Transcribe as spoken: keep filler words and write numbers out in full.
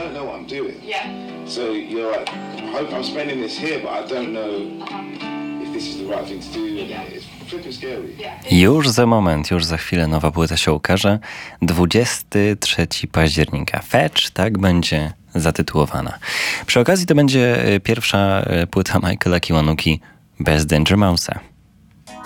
don't know what I'm doing. Yeah. So you're like, I hope I'm spending this here, but I don't know if this is the right thing to do. And it's flipping scary. Już za moment, już za chwilę nowa płyta się ukaże. dwudziestego trzeciego października. Fetch, tak będzie zatytułowana. Przy okazji to będzie pierwsza płyta Michaela Kiwanuki bez Danger Mouse'a.